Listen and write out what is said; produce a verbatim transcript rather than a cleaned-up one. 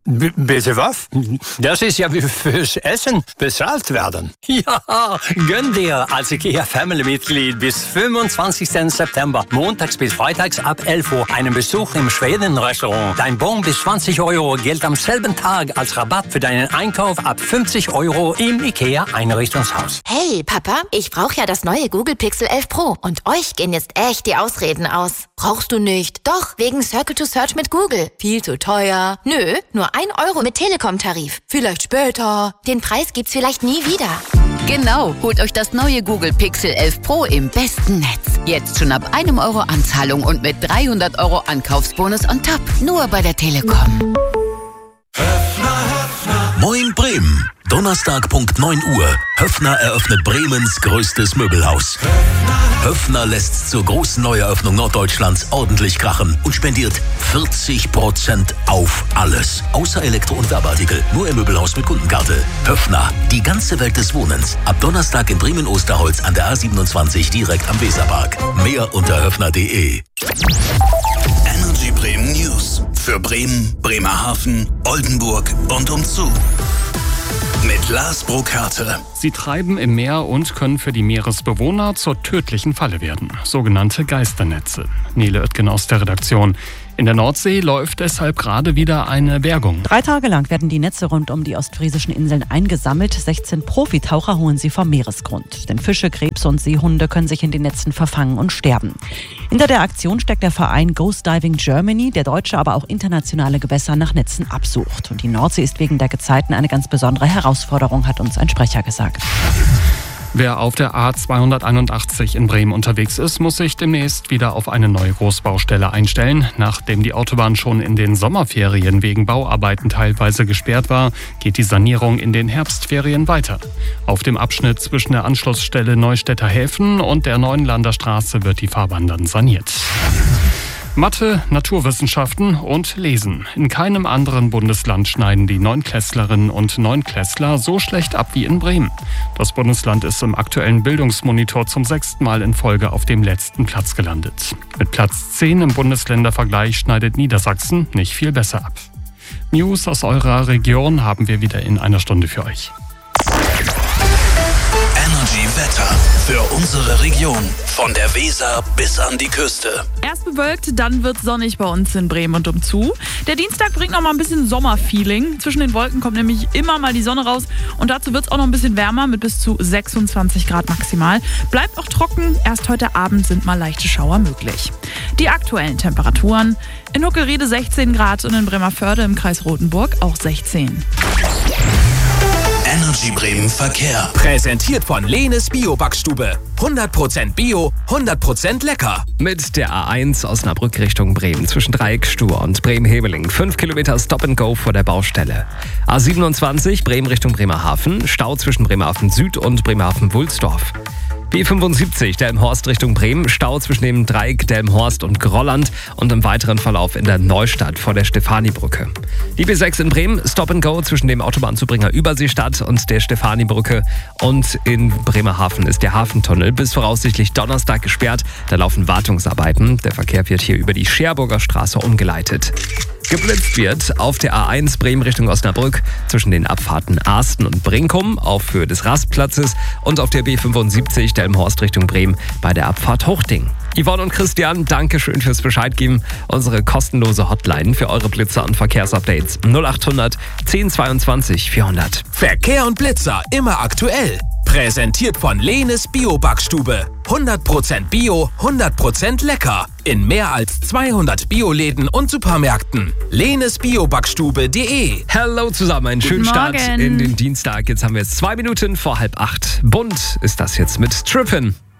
B- bitte was? Das ist ja wie fürs Essen bezahlt werden. Ja, gönn dir als IKEA Family-Mitglied bis fünfundzwanzigsten September, montags bis freitags ab elf Uhr, einen Besuch im Schweden-Restaurant. Dein Bon bis zwanzig Euro gilt am selben Tag als Rabatt für deinen Einkauf ab fünfzig Euro im IKEA-Einrichtungshaus. Hey, Papa, ich brauche ja das neue Google Pixel elf Pro. Und euch gehen jetzt echt die Ausreden aus. Brauchst du nicht? Doch, wegen Circle to Search mit Google. Viel zu teuer. Nö, nur ein Euro mit Telekom-Tarif. Vielleicht später. Den Preis gibt's vielleicht nie wieder. Genau, holt euch das neue Google Pixel elf Pro im besten Netz. Jetzt schon ab einem Euro Anzahlung und mit dreihundert Euro Ankaufsbonus on top. Nur bei der Telekom. Moin Bremen. Donnerstag Punkt neun Uhr. Höffner eröffnet Bremens größtes Möbelhaus. Höffner lässt zur großen Neueröffnung Norddeutschlands ordentlich krachen und spendiert vierzig Prozent auf alles. Außer Elektro- und Werbeartikel. Nur im Möbelhaus mit Kundenkarte. Höffner, die ganze Welt des Wohnens. Ab Donnerstag in Bremen-Osterholz an der A siebenundzwanzig direkt am Weserpark. Mehr unter höffner punkt de. Energy Bremen News. Für Bremen, Bremerhaven, Oldenburg und umzu. Mit Lars Burkhardt. Sie treiben im Meer und können für die Meeresbewohner zur tödlichen Falle werden. Sogenannte Geisternetze. Nele Oettgen aus der Redaktion. In der Nordsee läuft deshalb gerade wieder eine Bergung. Drei Tage lang werden die Netze rund um die ostfriesischen Inseln eingesammelt. sechzehn Profitaucher holen sie vom Meeresgrund. Denn Fische, Krebse und Seehunde können sich in den Netzen verfangen und sterben. Hinter der Aktion steckt der Verein Ghost Diving Germany, der deutsche, aber auch internationale Gewässer nach Netzen absucht. Und die Nordsee ist wegen der Gezeiten eine ganz besondere Herausforderung, hat uns ein Sprecher gesagt. Wer auf der A zweihunderteinundachtzig in Bremen unterwegs ist, muss sich demnächst wieder auf eine neue Großbaustelle einstellen. Nachdem die Autobahn schon in den Sommerferien wegen Bauarbeiten teilweise gesperrt war, geht die Sanierung in den Herbstferien weiter. Auf dem Abschnitt zwischen der Anschlussstelle Neustädter Häfen und der Neuenlander Straße wird die Fahrbahn dann saniert. Mathe, Naturwissenschaften und Lesen. In keinem anderen Bundesland schneiden die Neunklässlerinnen und Neunklässler so schlecht ab wie in Bremen. Das Bundesland ist im aktuellen Bildungsmonitor zum sechsten Mal in Folge auf dem letzten Platz gelandet. Mit Platz zehn im Bundesländervergleich schneidet Niedersachsen nicht viel besser ab. News aus eurer Region haben wir wieder in einer Stunde für euch. Energy Wetter für unsere Region. Von der Weser bis an die Küste. Erst bewölkt, dann wird sonnig bei uns in Bremen und umzu. Der Dienstag bringt noch mal ein bisschen Sommerfeeling. Zwischen den Wolken kommt nämlich immer mal die Sonne raus. Und dazu wird es auch noch ein bisschen wärmer mit bis zu sechsundzwanzig Grad maximal. Bleibt auch trocken. Erst heute Abend sind mal leichte Schauer möglich. Die aktuellen Temperaturen. In Huckelriede sechzehn Grad und in Bremervörde im Kreis Rothenburg auch sechzehn. Energy Bremen Verkehr. Präsentiert von Lehnes Bio-Backstube. hundert Prozent Bio, hundert Prozent lecker. Mit der A eins Osnabrück Richtung Bremen zwischen Dreieckstuhr und Bremen-Heveling. fünf Kilometer Stop and Go vor der Baustelle. A siebenundzwanzig Bremen Richtung Bremerhaven. Stau zwischen Bremerhaven Süd und Bremerhaven-Wulsdorf. B fünfundsiebzig Delmenhorst Richtung Bremen, Stau zwischen dem Dreieck Delmenhorst und Grolland und im weiteren Verlauf in der Neustadt vor der Stefanibrücke. Die B sechs in Bremen, Stop and Go zwischen dem Autobahnzubringer Überseestadt und der Stefanibrücke und in Bremerhaven ist der Hafentunnel bis voraussichtlich Donnerstag gesperrt. Da laufen Wartungsarbeiten. Der Verkehr wird hier über die Scherburger Straße umgeleitet. Geblitzt wird auf der A eins Bremen Richtung Osnabrück zwischen den Abfahrten Arsten und Brinkum auf Höhe des Rastplatzes und auf der B fünfundsiebzig Delmenhorst Richtung Bremen bei der Abfahrt Hochding. Yvonne und Christian, danke schön fürs Bescheid geben. Unsere kostenlose Hotline für eure Blitzer und Verkehrsupdates null achthundert zehn zweiundzwanzig vierhundert. Verkehr und Blitzer immer aktuell. Präsentiert von Lehnes Bio-Backstube. hundert Prozent Bio, hundert Prozent lecker. In mehr als zweihundert Bioläden und Supermärkten. lehnes bio backstube punkt de. Hallo zusammen, einen schönen Start in den Dienstag. Jetzt haben wir jetzt zwei Minuten vor halb acht. Bunt ist das jetzt mit Trippin'.